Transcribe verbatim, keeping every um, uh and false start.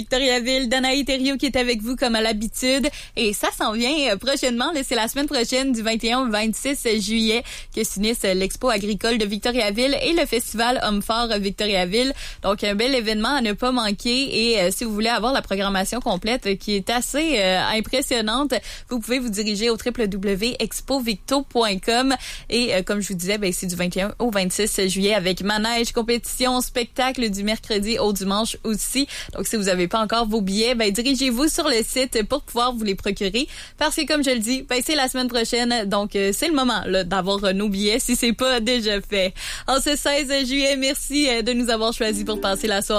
Victoriaville, Danaï Thériault qui est avec vous comme à l'habitude. Et ça s'en vient prochainement. Là, c'est la semaine prochaine du vingt et un au vingt-six juillet que s'unissent l'Expo agricole de Victoriaville et le Festival Hommes Forts Victoriaville. Donc, un bel événement à ne pas manquer. Et euh, si vous voulez avoir la programmation complète euh, qui est assez euh, impressionnante, vous pouvez vous diriger au w w w point expo victo point com. Et euh, comme je vous disais, ben, c'est du vingt et un au vingt-six juillet avec manège, compétition, spectacle du mercredi au dimanche aussi. Donc, si vous n'avez pas encore vos billets, ben, dirigez-vous sur le site pour pouvoir vous les procurer. Parce que, comme je le dis, ben, c'est la semaine prochaine. Donc, euh, c'est le moment là, d'avoir euh, nos billets si c'est pas déjà fait. En ce seize juillet, merci euh, de nous avoir choisis pour passer la soirée.